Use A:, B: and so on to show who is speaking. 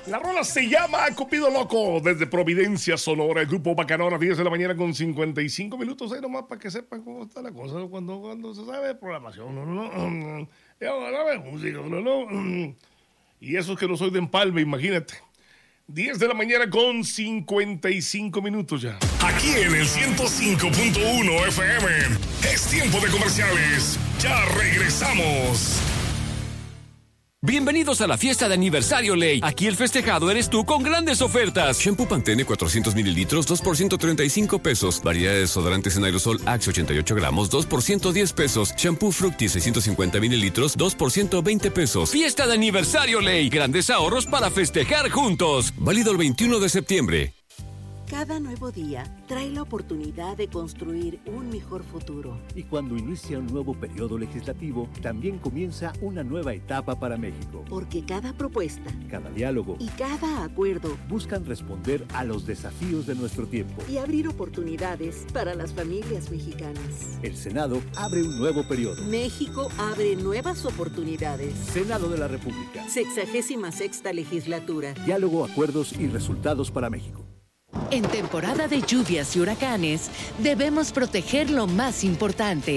A: La rola se llama Cupido Loco desde Providencia, Sonora. El grupo Bacanora, 10 de la mañana con 55 minutos. Ahí nomás para que sepan cómo está la cosa cuando se sabe de programación. Música. Y eso es que no soy de Empalme, imagínate. 10 de la mañana con 55 minutos ya.
B: Aquí en el 105.1 FM. Es tiempo de comerciales. Ya regresamos.
C: Bienvenidos a la fiesta de aniversario Ley. Aquí el festejado eres tú con grandes ofertas. Shampoo Pantene 400 mililitros, 2 por 135 pesos. Variedad de desodorantes en aerosol Axe 88 gramos, 2 por 110 pesos. Shampoo Fructis 650 mililitros, 2 por 120 pesos. Fiesta de aniversario Ley. Grandes ahorros para festejar juntos. Válido el 21 de septiembre.
D: Cada nuevo día trae la oportunidad de construir un mejor futuro.
E: Y cuando inicia un nuevo periodo legislativo, también comienza una nueva etapa para México.
D: Porque cada propuesta,
E: cada diálogo
D: y cada acuerdo
E: buscan responder a los desafíos de nuestro tiempo
D: y abrir oportunidades para las familias mexicanas.
E: El Senado abre un nuevo periodo.
D: México abre nuevas oportunidades.
E: Senado de la República.
D: 66ª legislatura.
E: Diálogo, acuerdos y resultados para México.
F: En temporada de lluvias y huracanes, debemos proteger lo más importante,